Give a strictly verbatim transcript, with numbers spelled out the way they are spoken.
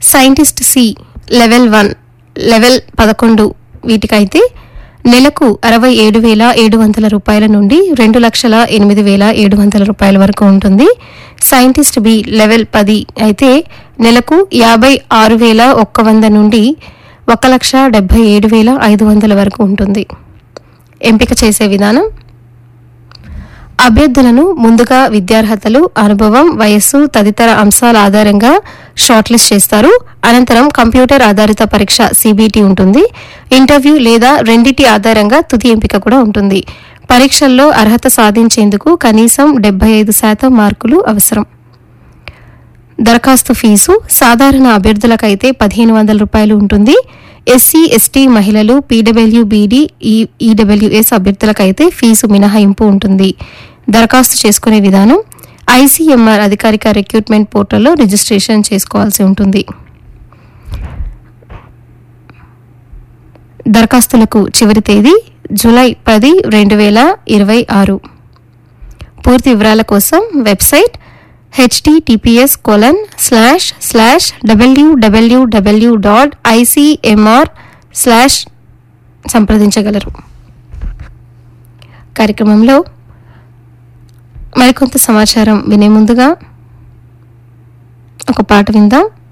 Scientist C level one level పదకొండు వీటికైతే నెలకు అరవై ఏడు వేల ఏడు వందల రూపాయల నుండి రెండు లక్షల ఎనిమిది వేల ఏడు వందల రూపాయల వరకు ఉంటుంది. సైంటిస్ట్ బి లెవెల్ పది అయితే నెలకు యాభై ఆరు వేల ఒక్క వంద నుండి ఒక లక్ష డెబ్బై ఏడు వేల ఐదు వందల వరకు ఉంటుంది. ఎంపిక చేసే విధానం: అభ్యర్థులను ముందుగా విద్యార్హతలు, అనుభవం, వయస్సు తదితర అంశాల ఆధారంగా షార్ట్ లిస్ట్ చేస్తారు. అనంతరం కంప్యూటర్ ఆధారిత పరీక్ష సిబిటి ఉంటుంది. ఇంటర్వ్యూ లేదా రెండిటి ఆధారంగా తుది ఎంపిక కూడా ఉంటుంది. పరీక్షల్లో అర్హత సాధించేందుకు కనీసం డెబ్బై ఐదు శాతం మార్కులు అవసరం. దరఖాస్తు ఫీజు సాధారణ అభ్యర్థులకైతే పదిహేను వందల రూపాయలు ఉంటుంది. ఎస్సీ ఎస్టీ మహిళలు, పీడబ్ల్యూబీడీ, ఈడబ్ల్యూఎస్ అభ్యర్థులకైతే ఫీజు మినహాయింపు ఉంటుంది. దరఖాస్తు చేసుకునే విధానం: ఐసీఎంఆర్ అధికారిక రిక్రూట్మెంట్ పోర్టల్లో రిజిస్ట్రేషన్ చేసుకోవాల్సి ఉంటుంది. దరఖాస్తులకు చివరి తేదీ జూలై పది రెండు వేల ఇరవై ఆరు. పూర్తి వివరాల కోసం website HTTPS colon slash slash డబ్ల్యూడబ్ల్యూడబ్ల్యూ డాట్ ఐసీఎంఆర్ స్లాష్ సంప్రదించగలరు. కార్యక్రమంలో మరికొంత సమాచారం వినే ముందుగా ఒక పాట విందాం.